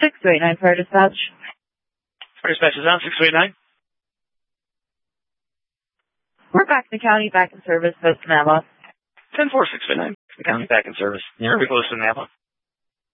629 Fire Dispatch. Fire Dispatch is on 629. We're back in the county, back in service, post Napa. 10-4, 629. The county back in service. You're close to Napa.